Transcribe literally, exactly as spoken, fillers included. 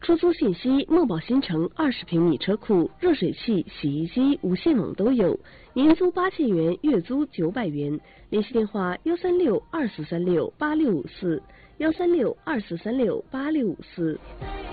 出租信息：梦宝新城二十平米车库，热水器、洗衣机、无线网都有，年租八千元，月租九百元。联系电话：幺三六二四三六八六五四，幺三六二四三六八六五四。